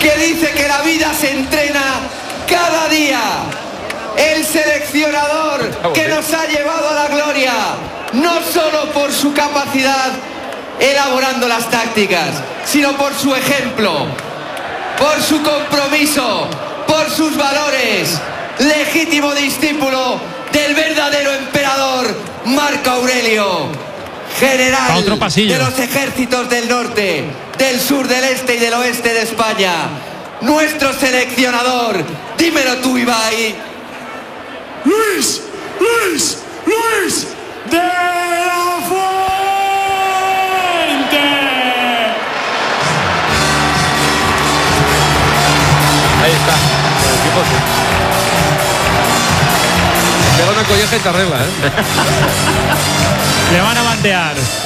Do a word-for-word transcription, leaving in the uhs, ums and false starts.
que dice que la vida se entrena cada día. El seleccionador que nos ha llevado a la gloria, no solo por su capacidad elaborando las tácticas, sino por su ejemplo, por su compromiso, por sus valores. Legítimo discípulo del verdadero emperador Marco Aurelio, general de los ejércitos del norte, del sur, del este y del oeste de España. Nuestro seleccionador, dímelo tú, Ibai. Luis, Luis, Luis de la Fuente. Ahí está. El equipo sí. Pega una colleja y te arregla, ¿eh? Le van a bandear.